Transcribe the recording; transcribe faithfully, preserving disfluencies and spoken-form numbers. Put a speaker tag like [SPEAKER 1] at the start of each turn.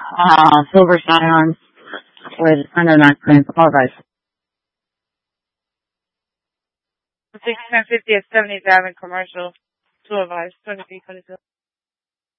[SPEAKER 1] uh, Silver Scions with under nine cents. Apologize.
[SPEAKER 2] sixteen fifty at seventieth Avenue Commercial. Two advice, twenty-three twenty-two.